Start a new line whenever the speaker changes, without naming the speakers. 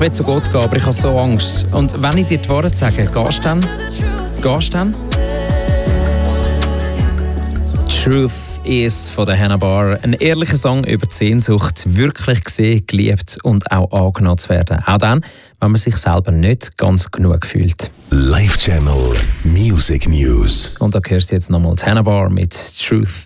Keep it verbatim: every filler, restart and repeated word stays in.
will zu Gott gehen, aber ich habe so Angst. Und wenn ich dir die Wahrheit sage, gehst du dann? Gehst du dann? Truth is von der Hannah Barr. Ein ehrlicher Song über die Sehnsucht, wirklich gesehen, geliebt und auch angenommen zu werden. Auch dann, wenn man sich selber nicht ganz genug fühlt.
Live Channel Music News.
Und da hörst du jetzt nochmal Hannah Barr mit Truth.